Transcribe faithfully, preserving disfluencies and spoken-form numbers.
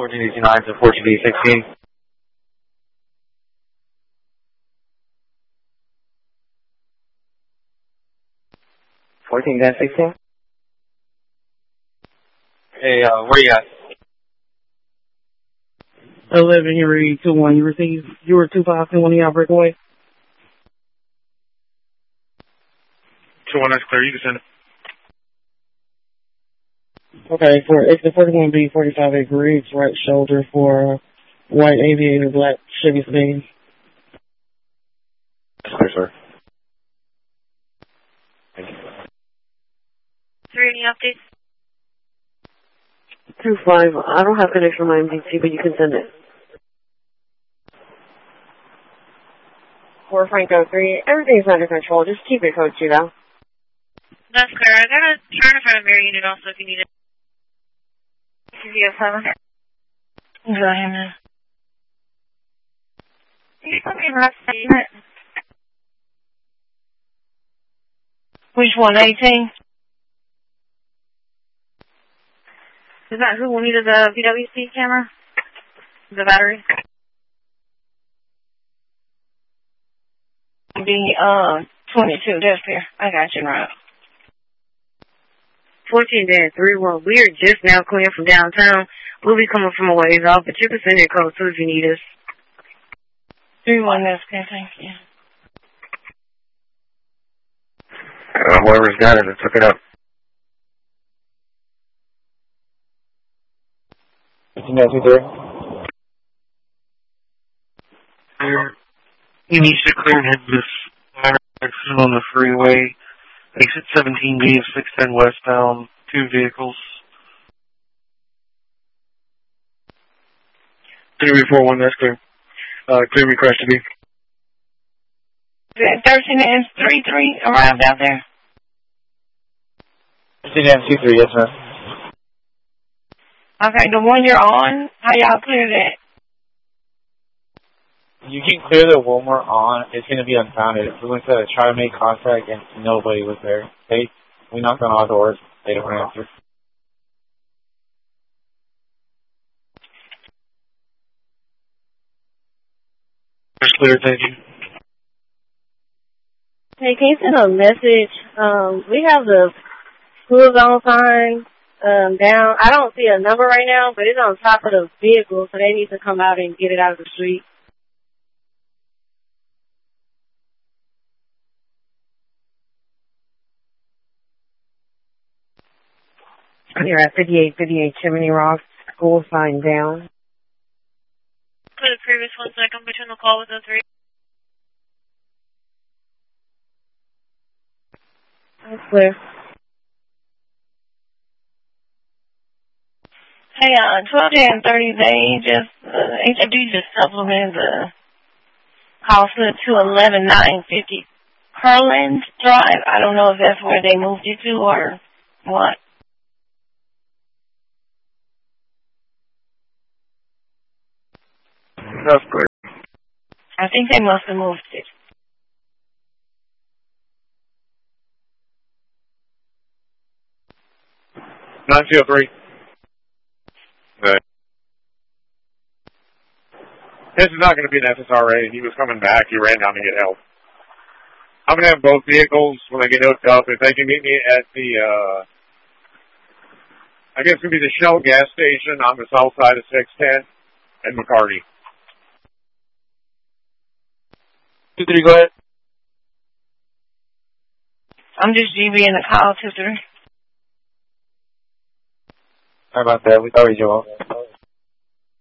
fourteen eighty-nine to fourteen D sixteen. fourteen dash sixteen? Hey, uh, where you at? eleven, you read two one. You received, you were two five two one, y'all break away. two one, that's clear. You can send it. Okay, for it's the forty-one B forty-five A Griggs, right shoulder for uh, white aviator, black Chevy Sedan. Yes, sir, sir. Thank you. Three, any updates? two five, I don't have connection with my M D T, but you can send it. four Franco three, everything's under control. Just keep it, Coach, you know. That's clear. I got a turn in front of Mary Unit also if you need it. C V S seven. Go ahead, man. Which one, eighteen? Is that who needed the P W C camera? The battery? The, uh, twenty-two, that's fair. I got you right. fourteen dash three one, we are just now clearing from downtown. We'll be coming from a ways off, but you can send your code too if you need us. three one, that's fair, thank you. Uh, whoever's got it, let's hook it up. fifteen dash two three. He needs to clear him this accident on the freeway. Exit seventeen B of six ten westbound, two vehicles. three four one, that's clear. Uh, clear me crash to be. thirteen and three three arrived out there. fifteen dash two three, yes, sir. Okay, the one you're on, how y'all clear that? You can clear the one we're on. It's going to be unfounded. We went to try to make contact and nobody was there. They, we knocked on all doors. They don't answer. That's clear, thank you. Hey, can you send a message? Um, we have the school zone sign um, down. I don't see a number right now, but it's on top of the vehicle, so they need to come out and get it out of the street. You're at fifty-eight fifty-eight Chimney Rock, school sign down. For the previous one second between the call with the three. That's clear. Hey, uh, twelve and thirty, they just, uh, H I D just supplemented the call slip to eleven nine fifty Curland Drive. I don't know if that's where they moved you to or what. That's clear. I think they must have moved it. nine two oh three. Right. This is not going to be an S S R A. He was coming back. He ran down to get help. I'm going to have both vehicles when they get hooked up. If they can meet me at the, uh, I guess it's going to be the Shell gas station on the south side of six ten and McCarty. two three, go ahead. I'm just G B in the call, two three. Sorry about that. We thought we were you all.